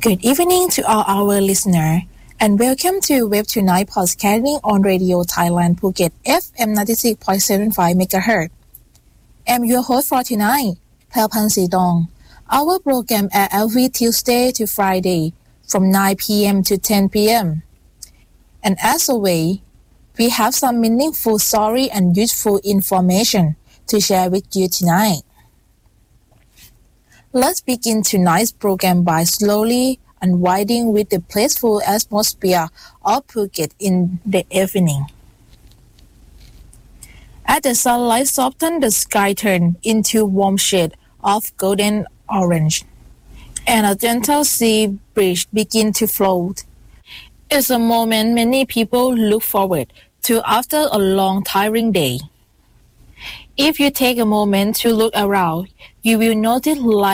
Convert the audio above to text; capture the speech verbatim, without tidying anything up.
Good evening to all our listeners, and welcome to Web Tonight Podcasting on Radio Thailand Phuket F M ninety-six point seven five megahertz. I'm your host for tonight, Phalpan Sitong. Our program airs every Tuesday to Friday from nine p.m. to ten p.m. And as always, we have some meaningful story and useful information to share with you tonight. Let's begin tonight's program by slowly unwinding with the peaceful atmosphere of Phuket in the evening. As the sunlight softens, the sky turns into warm shade of golden orange, and a gentle sea breeze begins to float. It's a moment many people look forward to after a long, tiring day. If you take a moment to look around, you will notice life